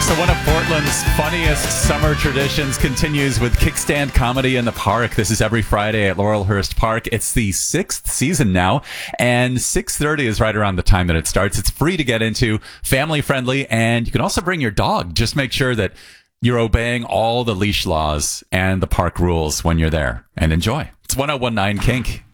So one of Portland's funniest summer traditions continues with Kickstand Comedy in the Park. This is every Friday at Laurelhurst Park. It's the 6th season now, and 6:30 is right around the time that it starts. It's free to get into, family friendly, and you can also bring your dog. Just make sure that you're obeying all the leash laws and the park rules when you're there, and enjoy. It's 1019 Kink.